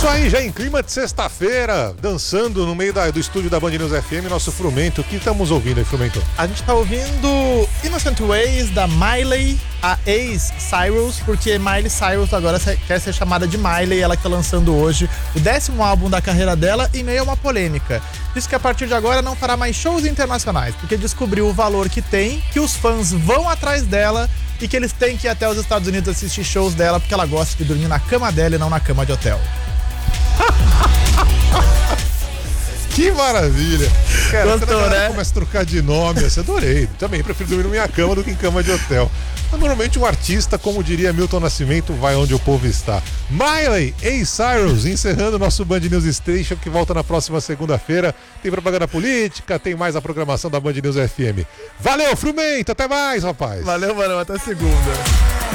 Isso aí, já em clima de sexta-feira, dançando no meio do estúdio da Band News FM, nosso Frumento. O que estamos ouvindo aí, Frumento? A gente tá ouvindo Innocent Ways, da Miley, a ex-Cyrus, porque Miley Cyrus agora quer ser chamada de Miley, ela que tá lançando hoje o 10º álbum da carreira dela em meio a uma polêmica. Diz que a partir de agora não fará mais shows internacionais, porque descobriu o valor que tem, que os fãs vão atrás dela e que eles têm que ir até os Estados Unidos assistir shows dela, porque ela gosta de dormir na cama dela e não na cama de hotel. Que maravilha! Cara, gostou, né? Começa a trocar de nome, assim, adorei. Também prefiro dormir na minha cama do que em cama de hotel. Mas, normalmente um artista, como diria Milton Nascimento, vai onde o povo está. Miley, ex-Cyrus, encerrando o nosso Band News Station, que volta na próxima segunda-feira. Tem propaganda política, tem mais a programação da Band News FM. Valeu, Frumento, até mais, rapaz! Valeu, mano, até segunda.